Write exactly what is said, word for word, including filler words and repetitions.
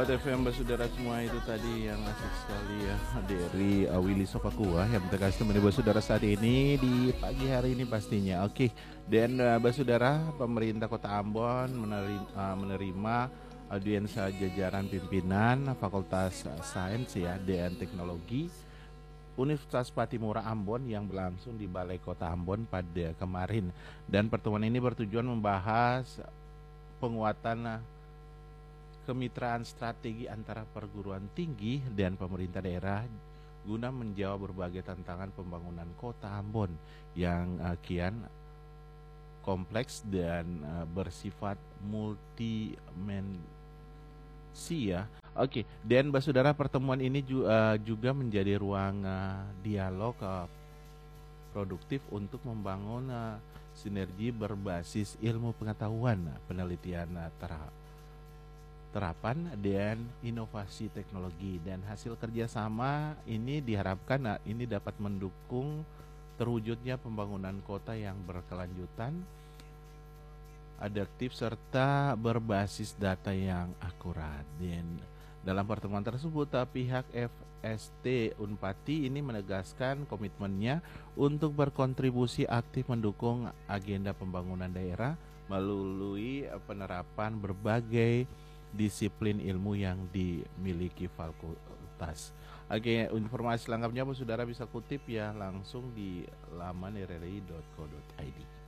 Sobat F M Basudara semua, itu tadi yang asik sekali ya dari uh, Willy Sopakua yang tegas temani Basudara saat ini di pagi hari ini pastinya. Oke, dan uh, Basudara, pemerintah Kota Ambon menerima, uh, menerima audiens uh, jajaran pimpinan Fakultas uh, Sains ya dan Teknologi Universitas Patimura Ambon yang berlangsung di Balai Kota Ambon pada kemarin. Dan pertemuan ini bertujuan membahas penguatan uh, kemitraan strategi antara perguruan tinggi dan pemerintah daerah guna menjawab berbagai tantangan pembangunan Kota Ambon yang uh, kian kompleks dan uh, bersifat multidimensi ya. Oke, dan Basudara, pertemuan ini ju- uh, juga menjadi ruang uh, dialog uh, produktif untuk membangun uh, sinergi berbasis ilmu pengetahuan, penelitian uh, terhadap terapan dan inovasi teknologi, dan hasil kerjasama ini diharapkan nah, ini dapat mendukung terwujudnya pembangunan kota yang berkelanjutan, adaptif serta berbasis data yang akurat. Dan dalam pertemuan tersebut pihak F S T Unpati ini menegaskan komitmennya untuk berkontribusi aktif mendukung agenda pembangunan daerah melalui penerapan berbagai disiplin ilmu yang dimiliki fakultas. Oke, informasi lengkapnya Saudara bisa kutip ya langsung di laman r r i dot co dot i d.